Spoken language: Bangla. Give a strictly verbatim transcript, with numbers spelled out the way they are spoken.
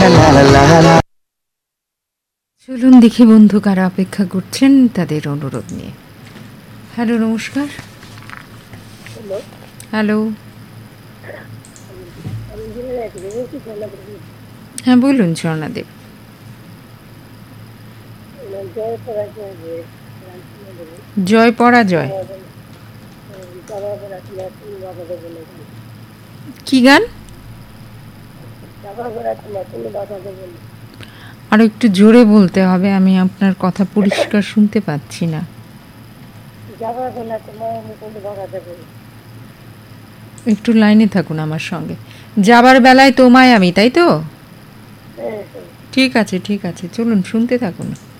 চলুন দেখি বন্ধু কারা অপেক্ষা করছেন তাদের অনুরোধ নিয়ে। হ্যালো, নমস্কার। হ্যালো, হ্যাঁ বলুন স্বর্ণাদেব। জয় পরাজয় কি গান? আর একটু জোরে বলতে হবে, আমি আপনার কথা পরিষ্কার শুনতে পাচ্ছি না। একটু লাইনে থাকুন আমার সঙ্গে। যাবার বেলায় তোমায় আমি, তাই তো? ঠিক আছে ঠিক আছে, চলুন শুনতে থাকুন।